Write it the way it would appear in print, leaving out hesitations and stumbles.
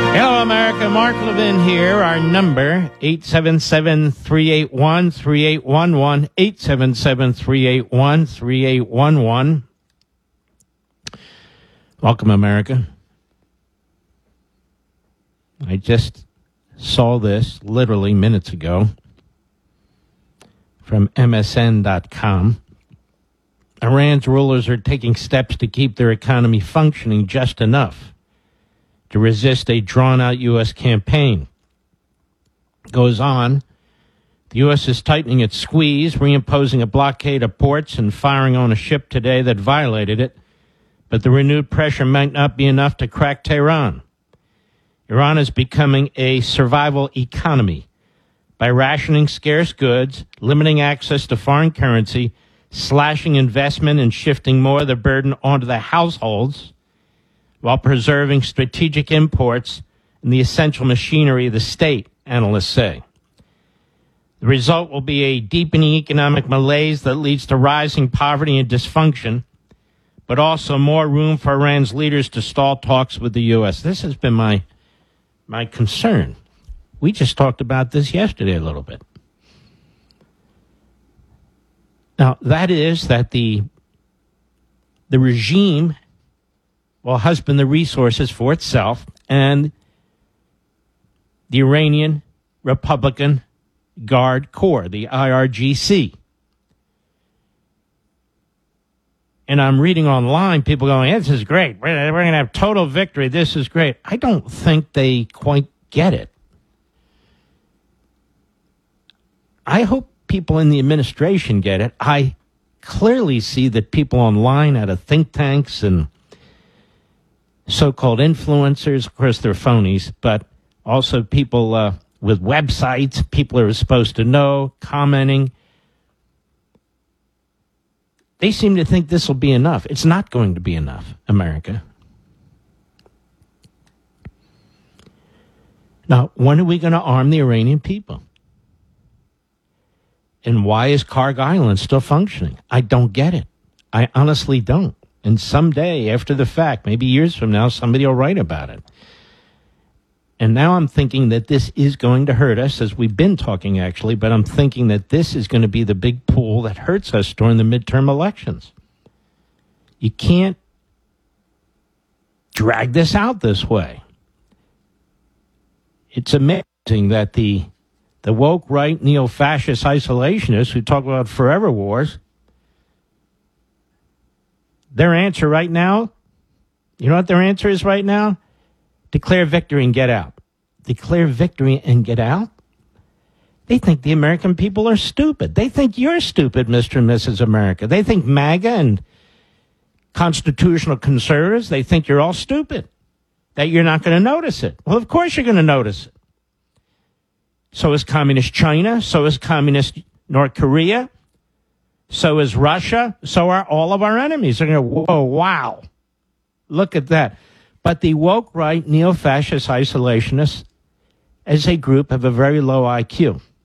Hello, America. Mark Levin here. Our number, 877-381-3811, 877-381-3811. Welcome, America. I just saw this literally minutes ago from MSN.com. Iran's rulers are taking steps to keep their economy functioning just enough to resist a drawn-out U.S. campaign. Goes on, the U.S. is tightening its squeeze, reimposing a blockade of ports and firing on a ship today that violated it, but the renewed pressure might not be enough to crack Tehran. Iran is becoming a survival economy by rationing scarce goods, limiting access to foreign currency, slashing investment, and shifting more of the burden onto the households, while preserving strategic imports and the essential machinery of the state, analysts say. The result will be a deepening economic malaise that leads to rising poverty and dysfunction, but also more room for Iran's leaders to stall talks with the U.S. This has been my concern. We just talked about this yesterday a little bit. Now, that is that the regime will husband the resources for itself, and the Iranian Republican Guard Corps, the IRGC. And I'm reading online, people going, this is great. We're going to have total victory. This is great. I don't think they quite get it. I hope people in the administration get it. I clearly see that people online out of think tanks and so-called influencers, of course they're phonies, but also people with websites, people who are supposed to know, commenting. They seem to think this will be enough. It's not going to be enough, America. Now, when are we going to arm the Iranian people? And why is Karg Island still functioning? I don't get it. I honestly don't. And someday, after the fact, maybe years from now, somebody will write about it. And now I'm thinking that this is going to hurt us, as we've been talking, actually, but I'm thinking that this is going to be the big pool that hurts us during the midterm elections. You can't drag this out this way. It's amazing that the woke right neo-fascist isolationists who talk about forever wars, their answer right now, you know what their answer is right now? Declare victory and get out. Declare victory and get out? They think the American people are stupid. They think you're stupid, Mr. and Mrs. America. They think MAGA and constitutional conservatives, they think you're all stupid, that you're not going to notice it. Well, of course you're going to notice it. So is communist China. So is communist North Korea. So is Russia. So are all of our enemies. They're going to, whoa, wow. Look at that. But the woke right neo-fascist isolationists, as a group, have a very low IQ.